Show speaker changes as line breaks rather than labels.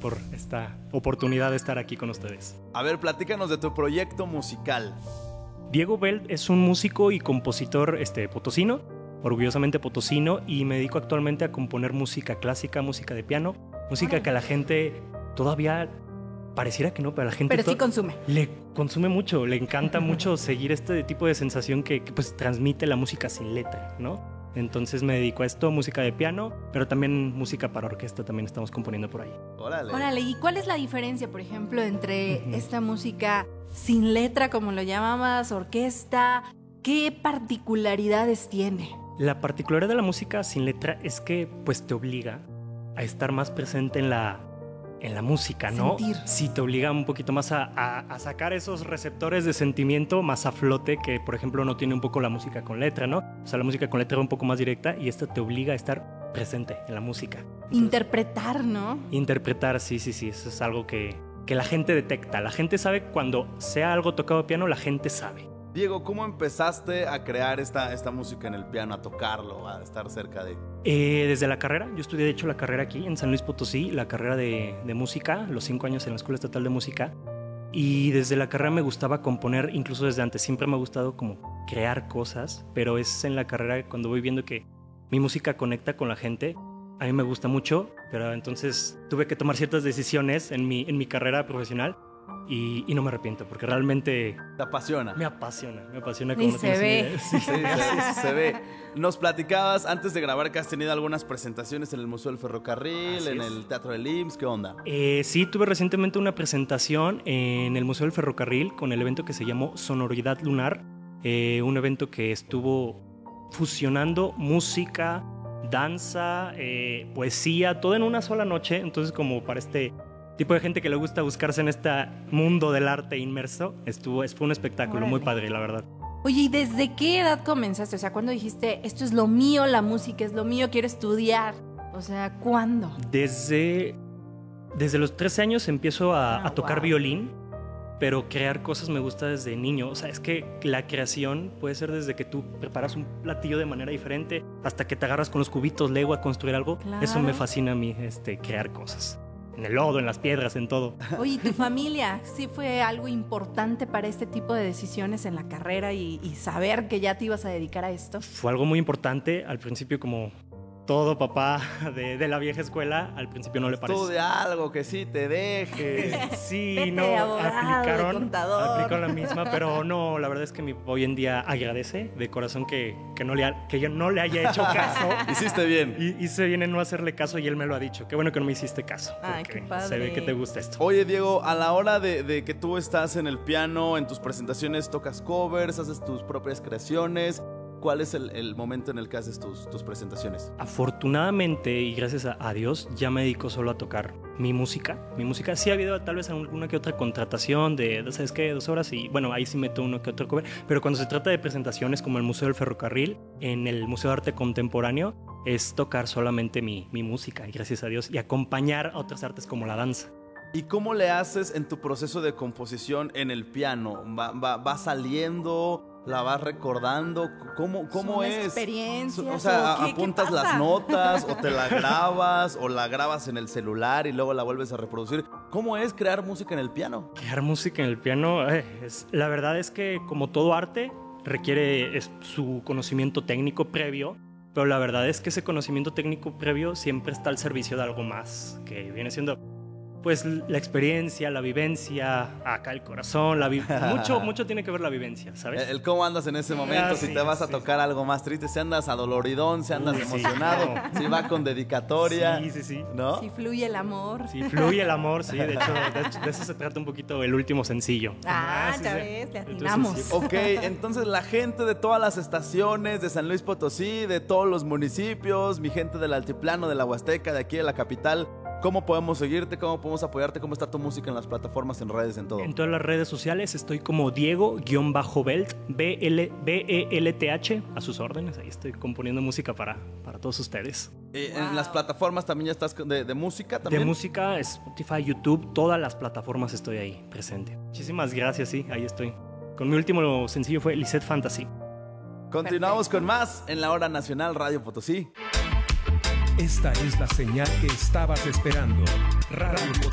por esta oportunidad de estar aquí con ustedes.
A ver, platícanos de tu proyecto musical.
Diego Belt es un músico y compositor potosino, orgullosamente potosino, y me dedico actualmente a componer música clásica, música de piano, música que a la gente todavía pareciera que no, pero a la gente...
Pero sí consume.
Le consume mucho, le encanta mucho seguir este tipo de sensación que pues transmite la música sin letra, ¿no? Entonces me dedico a esto, música de piano, pero también música para orquesta también estamos componiendo por ahí.
Órale, ¿y cuál es la diferencia, por ejemplo, entre esta música sin letra, como lo llamabas, orquesta? ¿Qué particularidades tiene?
La particularidad de la música sin letra es que pues te obliga a estar más presente en la música, ¿no?
Sentir.
Sí, te obliga un poquito más a sacar esos receptores de sentimiento más a flote que, por ejemplo, no tiene un poco la música con letra, ¿no? O sea, la música con letra es un poco más directa y esta te obliga a estar presente en la música. Entonces,
Interpretar, ¿no?
Interpretar, sí. Eso es algo que la gente detecta. La gente sabe cuando sea algo tocado de piano, la gente sabe.
Diego, ¿cómo empezaste a crear esta música en el piano, a tocarlo, a estar cerca de...?
Desde la carrera, yo estudié de hecho la carrera aquí en San Luis Potosí, la carrera de música, los 5 años en la Escuela Estatal de Música, y desde la carrera me gustaba componer, incluso desde antes, siempre me ha gustado como crear cosas, pero es en la carrera cuando voy viendo que mi música conecta con la gente, a mí me gusta mucho, pero entonces tuve que tomar ciertas decisiones en mi carrera profesional. Y no me arrepiento, porque realmente...
¿Te apasiona?
Me apasiona como
Y
no
se
tienes
ve.
idea. Sí.
Se ve. Nos platicabas antes de grabar que has tenido algunas presentaciones en el Museo del Ferrocarril,
Así
en
es.
el Teatro del IMSS. ¿Qué onda?
Sí, tuve recientemente una presentación en el Museo del Ferrocarril con el evento que se llamó Sonoridad Lunar, un evento que estuvo fusionando música, danza, poesía, todo en una sola noche. Entonces, como para este tipo de gente que le gusta buscarse en este mundo del arte inmerso, fue un espectáculo
Órale.
muy padre, la verdad.
Oye, ¿y desde qué edad comenzaste? O sea, ¿cuándo dijiste, esto es lo mío, la música es lo mío, quiero estudiar? O sea, ¿cuándo?
Desde los 13 años empiezo a tocar violín, pero crear cosas me gusta desde niño. O sea, es que la creación puede ser desde que tú preparas un platillo de manera diferente hasta que te agarras con los cubitos Lego a construir algo.
Claro.
Eso me fascina a mí, crear cosas. En el lodo, en las piedras, en todo.
Oye, ¿y tu familia sí fue algo importante para este tipo de decisiones en la carrera y saber que ya te ibas a dedicar a esto?
Fue algo muy importante. Al principio, como todo papá de la vieja escuela, al principio no le parece.
Estudia algo que sí te deje.
Sí,
Vete
no,
de abogado, de contador.
aplicaron la misma, pero no, la verdad es que hoy en día agradece de corazón que yo no le haya hecho caso.
Hiciste bien.
Hice bien en no hacerle caso y él me lo ha dicho. Qué bueno que no me hiciste caso.
Ay,
Porque
qué padre.
se ve que te gusta esto.
Oye, Diego, a la hora de que tú estás en el piano, en tus presentaciones tocas covers, haces tus propias creaciones. ¿Cuál es el momento en el que haces tus presentaciones?
Afortunadamente y gracias a Dios ya me dedico solo a tocar mi música. Sí ha habido tal vez alguna que otra contratación de, ¿sabes qué? 2 horas y bueno, ahí sí meto uno que otro cover. Pero cuando se trata de presentaciones como el Museo del Ferrocarril, en el Museo de Arte Contemporáneo, es tocar solamente mi música, y gracias a Dios, y acompañar a otras artes como la danza.
¿Y cómo le haces en tu proceso de composición en el piano? ¿Va saliendo? ¿La vas recordando? ¿Cómo es?
Experiencias.
O sea,
¿qué
¿apuntas
pasa?
las notas o te la grabas o la grabas en el celular y luego la vuelves a reproducir? ¿Cómo es crear música en el piano?
Crear música en el piano, la verdad es que como todo arte requiere su conocimiento técnico previo, pero la verdad es que ese conocimiento técnico previo siempre está al servicio de algo más, que viene siendo pues la experiencia, la vivencia, acá el corazón, mucho tiene que ver la vivencia, ¿sabes?
El cómo andas en ese momento, si te vas a tocar algo más triste, si andas adoloridón, si andas emocionado, si va con dedicatoria.
Sí.
¿No?
Si fluye el amor.
Sí, fluye el amor, sí, de hecho de eso se trata un poquito el último sencillo.
Ya ves, le atinamos.
Ok, entonces la gente de todas las estaciones de San Luis Potosí, de todos los municipios, mi gente del altiplano, de la Huasteca, de aquí de la capital, ¿cómo podemos seguirte? ¿Cómo podemos apoyarte? ¿Cómo está tu música en las plataformas, en redes, en todo?
En todas las redes sociales estoy como Diego-Belt, B-E-L-T-H, a sus órdenes. Ahí estoy componiendo música para todos ustedes.
En las plataformas también ya estás de música también.
De música, Spotify, YouTube, todas las plataformas estoy ahí presente. Muchísimas gracias, sí, ahí estoy. Con mi último sencillo fue Lisette Fantasy.
Continuamos con más en la Hora Nacional Radio Potosí.
Esta es la señal que estabas esperando. Radio